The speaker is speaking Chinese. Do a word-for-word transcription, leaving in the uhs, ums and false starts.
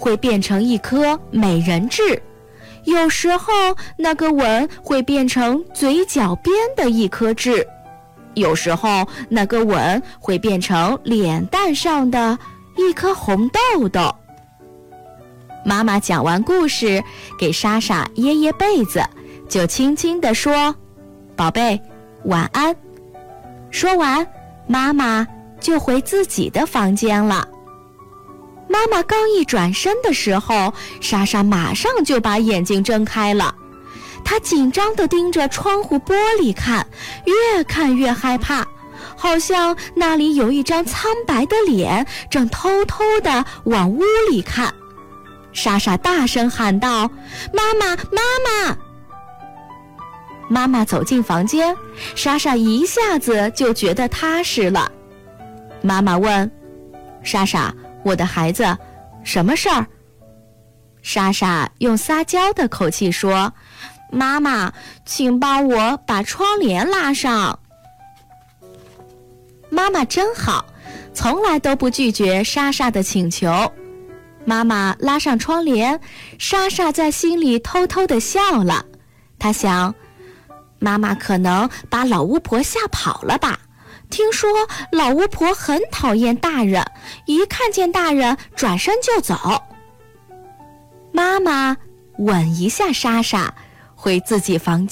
会变成一颗美人痣，有时候那个吻会变成嘴角边的一颗痣，有时候那个吻会变成脸蛋上的一颗红豆豆。妈妈讲完故事，给莎莎掖掖被子，就轻轻地说：“宝贝，晚安。”说完，妈妈就回自己的房间了。妈妈刚一转身的时候，莎莎马上就把眼睛睁开了。她紧张地盯着窗户玻璃看，越看越害怕，好像那里有一张苍白的脸正偷偷地往屋里看。莎莎大声喊道：“妈妈，妈妈！”妈妈走进房间，莎莎一下子就觉得踏实了。妈妈问：“莎莎，我的孩子，什么事儿？”莎莎用撒娇的口气说：“妈妈，请帮我把窗帘拉上。”妈妈真好，从来都不拒绝莎莎的请求。妈妈拉上窗帘，莎莎在心里偷偷地笑了。她想，妈妈可能把老巫婆吓跑了吧？听说老巫婆很讨厌大人，一看见大人转身就走。妈妈吻一下莎莎，回自己房间。